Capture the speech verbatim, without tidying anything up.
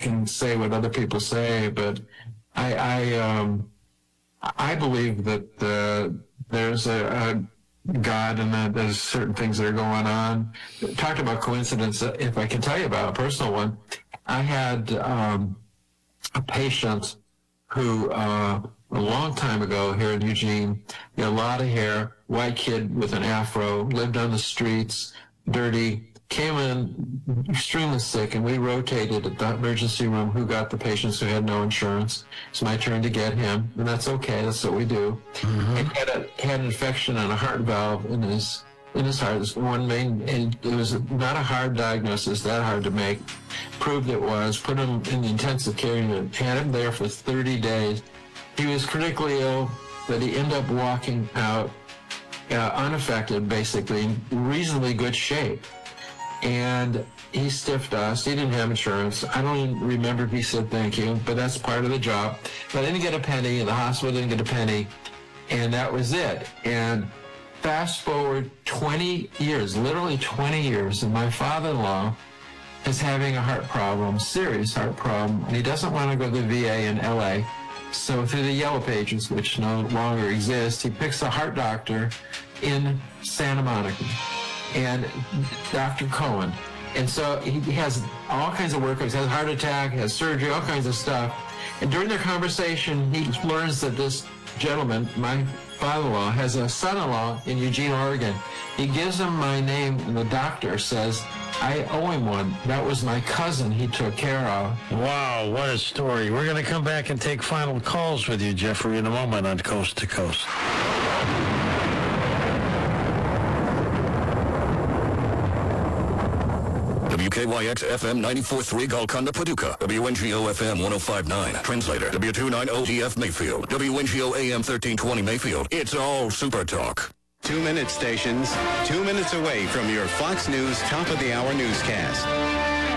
can say what other people say, but I I, um, I believe that uh, there's a, a God and that there's certain things that are going on. Talked about coincidence. If I can tell you about a personal one, I had um, a patient who uh, a long time ago here in Eugene, he had a lot of hair, white kid with an afro, lived on the streets, dirty, came in extremely sick, and we rotated at the emergency room who got the patients who had no insurance. It's my turn to get him, and that's okay. That's what we do. Mm-hmm. He had, a, had an infection on a heart valve in his in his heart. It was one main, and it was not a hard diagnosis, that hard to make. Proved it was. Put him in the intensive care unit. Had him there for thirty days. He was critically ill, but he ended up walking out uh, unaffected, basically, in reasonably good shape. And he stiffed us. He didn't have insurance. I don't even remember if he said thank you, but that's part of the job. But I didn't get a penny, and the hospital didn't get a penny, and that was it. And fast forward twenty years, literally twenty years, and my father-in-law is having a heart problem, serious heart problem, and he doesn't want to go to the V A in L A. So through the Yellow Pages, which no longer exist, he picks a heart doctor in Santa Monica, and Doctor Cohen. And so he has all kinds of workups. He has a heart attack, has surgery, all kinds of stuff. And during their conversation, he learns that this gentleman, my father-in-law, has a son-in-law in Eugene, Oregon. He gives him my name, and the doctor says, I owe him one. That was my cousin he took care of. Wow, what a story. We're going to come back and take final calls with you, Jeffrey, in a moment on Coast to Coast. W K Y X F M ninety-four point three Golconda, Paducah. W N G O F M one oh five point nine. Translator. W two ninety D F Mayfield. W N G O A M thirteen twenty Mayfield. It's all Super Talk. Two-minute stations, two minutes away from your Fox News top-of-the-hour newscast.